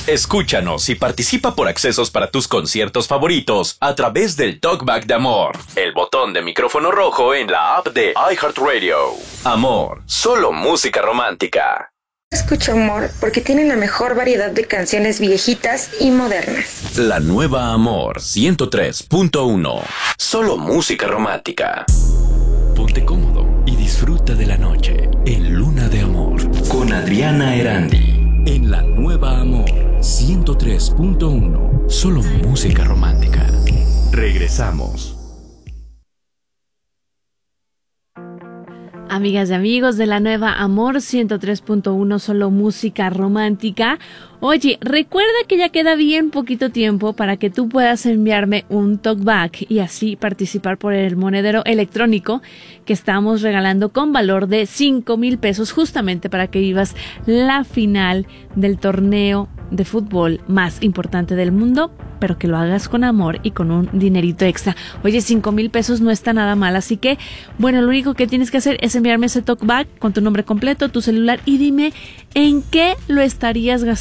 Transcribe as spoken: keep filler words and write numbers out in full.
Escúchanos y participa por accesos para tus conciertos favoritos a través del Talkback de Amor, el botón de micrófono rojo en la app de iHeartRadio. Amor, solo música romántica. Escucho Amor porque tiene la mejor variedad de canciones viejitas y modernas. La nueva Amor ciento tres punto uno. Solo música romántica. Ponte cómodo y disfruta de la noche en Luna de Amor con Adriana Erandi. En la nueva Amor ciento tres punto uno. Solo música romántica. Regresamos. Amigas y amigos de la nueva Amor ciento tres punto uno, solo música romántica. Oye, recuerda que ya queda bien poquito tiempo para que tú puedas enviarme un talkback y así participar por el monedero electrónico que estamos regalando con valor de cinco mil pesos justamente para que vivas la final del torneo de fútbol más importante del mundo, pero que lo hagas con amor y con un dinerito extra. Oye, cinco mil pesos no está nada mal, así que, bueno, lo único que tienes que hacer es enviarme ese talkback con tu nombre completo, tu celular y dime en qué lo estarías gastando